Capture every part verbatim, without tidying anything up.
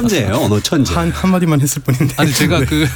천재예요. 언어 천재. 한 한마디만 했을 뿐인데. 아니 제가 네. 그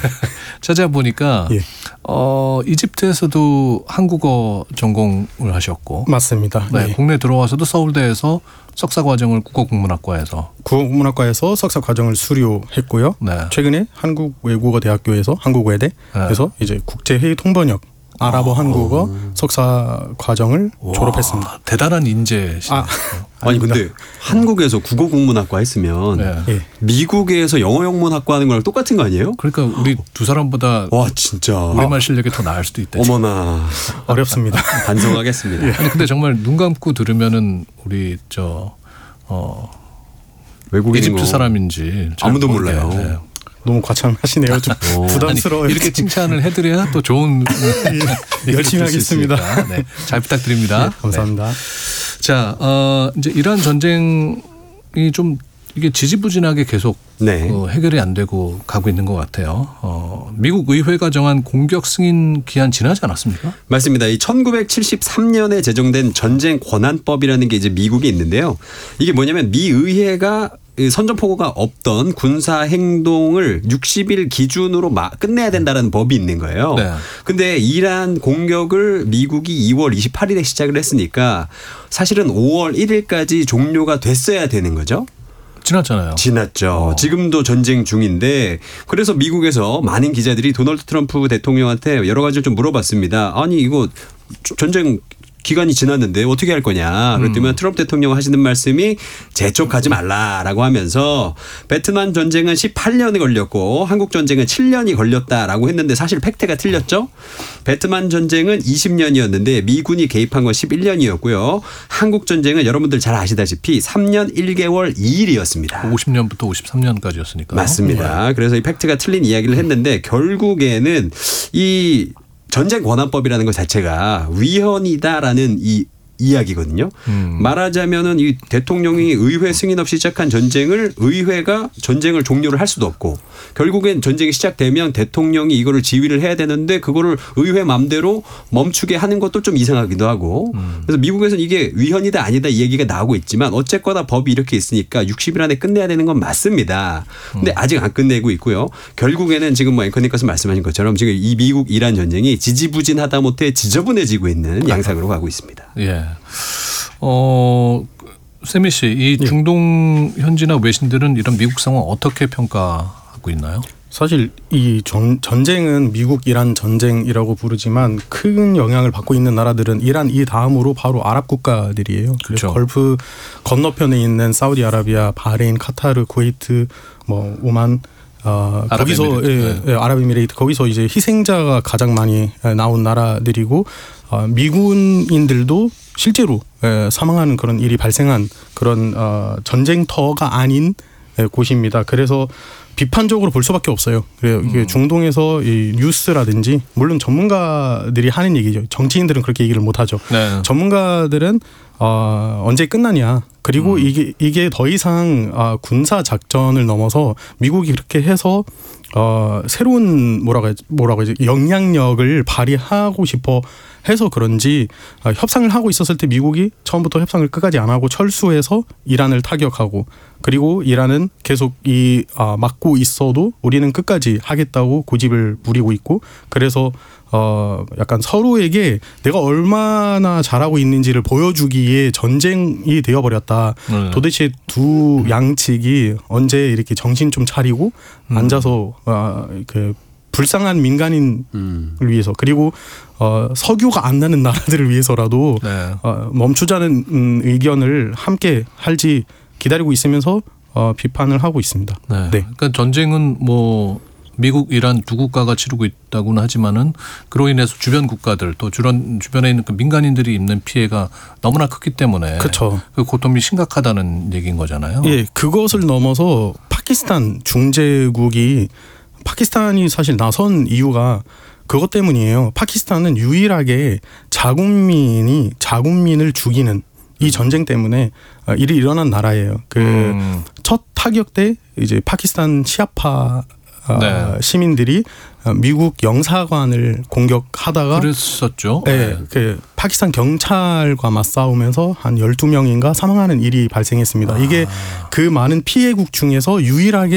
찾아보니까 예. 어, 이집트에서도 한국어 전공을 하셨고 맞습니다. 네, 네. 국내 들어와서도 서울대에서 석사 과정을 국어국문학과에서 국어국문학과에서 석사 과정을 수료했고요. 네. 최근에 한국외국어대학교에서 한국외대에서 네. 이제 국제회의 통번역 아랍어 한국어 석사 과정을 와, 졸업했습니다. 대단한 인재시네요. 아, 아니 근데 한국에서 국어국문학과 했으면 네. 예. 미국에서 영어영문학과 하는 거랑 똑같은 거 아니에요? 그러니까 우리 두 사람보다 와 진짜. 우리말 실력이 더 나을 수도 있다. 어머나. 어렵습니다. 반성하겠습니다. 아니 근데 정말 눈 감고 들으면은 우리 저 어, 외국인 이집트 사람인지 잘 아무도 모르겠네. 몰라요. 네. 너무 과찬하시네요. 좀 부담스러워요. 아니, 이렇게 칭찬을 해드려야 또 좋은 예, 열심히 하겠습니다. 네, 잘 부탁드립니다. 네, 감사합니다. 네. 자, 어, 이제 이란 전쟁이 좀 이게 지지부진하게 계속 네. 어, 해결이 안 되고 가고 있는 것 같아요. 어, 미국 의회가 정한 공격 승인 기한 지나지 않았습니까? 맞습니다. 이 천구백칠십삼 년에 제정된 전쟁 권한법이라는 게 이제 미국에 있는데요. 이게 뭐냐면 미 의회가 선전포고가 없던 군사 행동을 육십 일 기준으로 막 끝내야 된다는 법이 있는 거예요. 네. 근데 이란 공격을 미국이 이월 이십팔일에 시작을 했으니까 사실은 오월 일일까지 종료가 됐어야 되는 거죠. 지났잖아요. 지났죠. 어. 지금도 전쟁 중인데 그래서 미국에서 많은 기자들이 도널드 트럼프 대통령한테 여러 가지를 좀 물어봤습니다. 아니 이거 전쟁 기간이 지났는데 어떻게 할 거냐. 그랬더니 음. 트럼프 대통령 하시는 말씀이 재촉하지 말라라고 하면서 베트남 전쟁은 십팔 년이 걸렸고 한국 전쟁은 칠 년이 걸렸다라고 했는데 사실 팩트가 틀렸죠. 베트남 전쟁은 이십 년이었는데 미군이 개입한 건 십일 년이었고요. 한국 전쟁은 여러분들 잘 아시다시피 삼 년 일 개월 이 일이었습니다. 오십 년부터 오십삼 년까지였으니까. 맞습니다. 네. 그래서 이 팩트가 틀린 이야기를 했는데 결국에는 이 전쟁 권한법이라는 것 자체가 위헌이다라는 이 이야기거든요. 음. 말하자면은 이 대통령이 의회 승인 없이 시작한 전쟁을 의회가 전쟁을 종료를 할 수도 없고 결국엔 전쟁이 시작되면 대통령이 이거를 지휘를 해야 되는데 그거를 의회 맘대로 멈추게 하는 것도 좀 이상하기도 하고 음. 그래서 미국에서는 이게 위헌이다 아니다 이 얘기가 나오고 있지만 어쨌거나 법이 이렇게 있으니까 육십 일 안에 끝내야 되는 건 맞습니다. 근데 음. 아직 안 끝내고 있고요. 결국에는 지금 뭐 앵커님께서 말씀하신 것처럼 지금 이 미국 이란 전쟁이 지지부진하다 못해 지저분해지고 있는 양상으로 가고 있습니다. 예. 어, 세미 씨, 이 중동 현지나 외신들은 이런 미국 상황 어떻게 평가하고 있나요? 사실 이 전, 전쟁은 미국 이란 전쟁이라고 부르지만 큰 영향을 받고 있는 나라들은 이란 이 다음으로 바로 아랍 국가들이에요. 그래서 그렇죠. 걸프 건너편에 있는 사우디아라비아, 바레인, 카타르, 쿠웨이트, 뭐 오만 어, 거기서 예, 예, 아랍에미레이트 거기서 이제 희생자가 가장 많이 나온 나라들이고 어, 미군인들도 실제로 예, 사망하는 그런 일이 발생한 그런 어, 전쟁터가 아닌 예, 곳입니다. 그래서 비판적으로 볼 수밖에 없어요. 그래요. 이게 음. 중동에서 이 뉴스라든지 물론 전문가들이 하는 얘기죠. 정치인들은 그렇게 얘기를 못 하죠. 네. 전문가들은 어, 언제 끝나냐. 그리고 음. 이게 이게 더 이상 어, 군사 작전을 넘어서 미국이 그렇게 해서 어, 새로운 뭐라고 뭐라고 하지 영향력을 발휘하고 싶어 해서 그런지 어, 협상을 하고 있었을 때 미국이 처음부터 협상을 끝까지 안 하고 철수해서 이란을 타격하고 그리고 이란은 계속 이 어, 막고 있어도 우리는 끝까지 하겠다고 고집을 부리고 있고 그래서 어 약간 서로에게 내가 얼마나 잘하고 있는지를 보여주기에 전쟁이 되어버렸다. 네. 도대체 두 양측이 언제 이렇게 정신 좀 차리고 음. 앉아서 어, 그 불쌍한 민간인을 음. 위해서 그리고 어, 석유가 안 나는 나라들을 위해서라도 네. 어, 멈추자는 음, 의견을 함께 할지 기다리고 있으면서 어, 비판을 하고 있습니다. 네. 네. 그러니까 전쟁은 뭐 미국, 이란 두 국가가 치르고 있다고는 하지만은 그로 인해서 주변 국가들 또 주변 주변에 있는 그 민간인들이 입는 피해가 너무나 크기 때문에 그렇죠. 그 고통이 심각하다는 얘기인 거잖아요. 예, 그것을 넘어서 파키스탄 중재국이 파키스탄이 사실 나선 이유가 그것 때문이에요. 파키스탄은 유일하게 자국민이 자국민을 죽이는 이 전쟁 때문에 일이 일어난 나라예요. 그 첫 음. 타격 때 이제 파키스탄 시아파 네. 시민들이 미국 영사관을 공격하다가 그랬었죠. 네, 네. 그 파키스탄 경찰과 맞싸우면서 한 열두 명인가 사망하는 일이 발생했습니다. 아. 이게 그 많은 피해국 중에서 유일하게